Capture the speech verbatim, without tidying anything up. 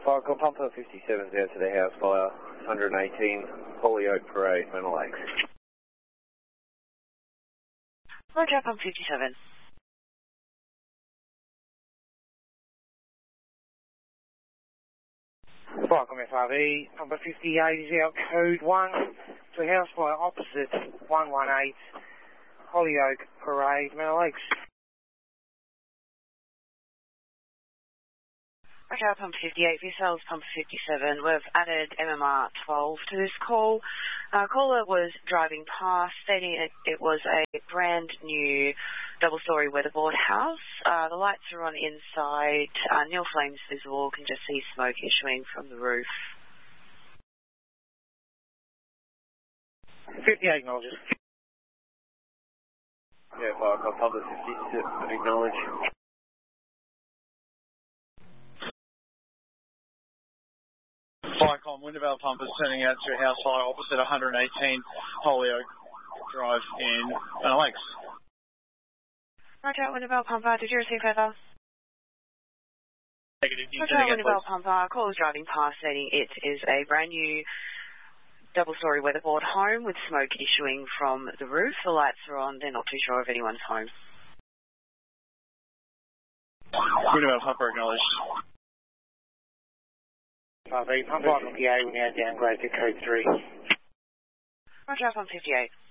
Fire call Pumper fifty-seven's out to the house fire, one eighteen Holyoke Parade, Manor Lakes. Roger, Pump fifty-seven. Welcome F R V, number fifty-eight is out code one to house fire opposite one eighteen Holyoke Parade, Manor Lakes. Okay, Pump fifty-eight, for yourselves, Pump fifty-seven. We've added M M R twelve to this call. Uh, caller was driving past, stating it, it was a brand new double-storey weatherboard house. Uh, the lights are on inside, uh, nil flames visible, can just see smoke issuing from the roof. fifty-eight acknowledges. Yeah, fire call Pumper fifty-seven, acknowledge. Firecom Wintervale Pumpers turning out to house fire opposite one eighteen Holyoke Drive in Manor Lakes. Roger, Wintervale Pumper, did you receive further? Negative, you Roger, Wintervale Pumper, call was driving past, stating it is a brand new double-storey weatherboard home with smoke issuing from the roof. The lights are on, they're not too sure if anyone's home. Wintervale Pumper acknowledged. F R V, Pump fifty-eight, we now downgrade to code three. Roger, Pump fifty-eight.